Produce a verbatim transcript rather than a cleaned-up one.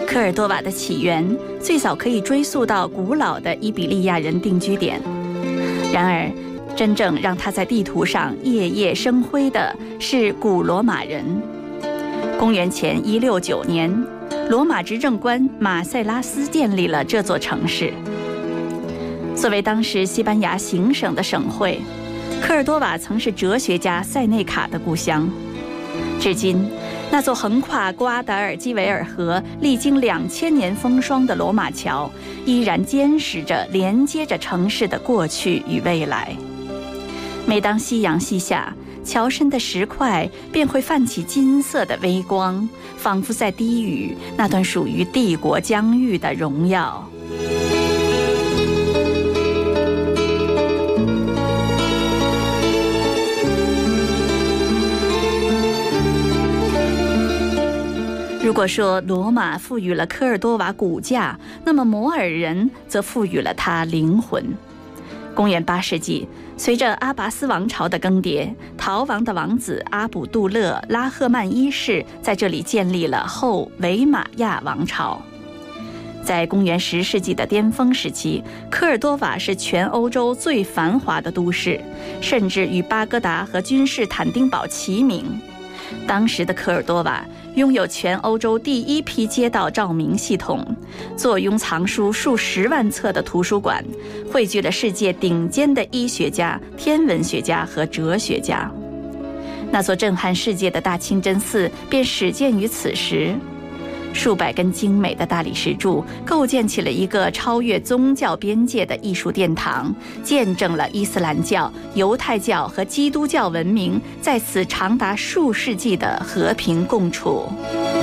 科尔多瓦的起源最早可以追溯到古老的伊比利亚人定居点，然而真正让它在地图上夜夜生辉的是古罗马人。公元前一六九年，罗马执政官马塞拉斯建立了这座城市。作为当时西班牙行省的省会，科尔多瓦曾是哲学家塞内卡的故乡。至今，那座横跨瓜达尔基维尔河、历经两千年风霜的罗马桥，依然坚实着连接着城市的过去与未来。每当夕阳西下，桥身的石块便会泛起金色的微光，仿佛在低语那段属于帝国疆域的荣耀。如果说罗马赋予了科尔多瓦骨架，那么摩尔人则赋予了它灵魂。公元八世纪，随着阿拔斯王朝的更迭，逃亡的王子阿卜杜勒拉赫曼一世在这里建立了后维玛亚王朝。在公元十世纪的巅峰时期，科尔多瓦是全欧洲最繁华的都市，甚至与巴格达和君士坦丁堡齐名。当时的科尔多瓦拥有全欧洲第一批街道照明系统，坐拥藏书数十万册的图书馆，汇聚了世界顶尖的医学家、天文学家和哲学家。那座震撼世界的大清真寺便始建于此时。数百根精美的大理石柱构建起了一个超越宗教边界的艺术殿堂，见证了伊斯兰教、犹太教和基督教文明在此长达数世纪的和平共处。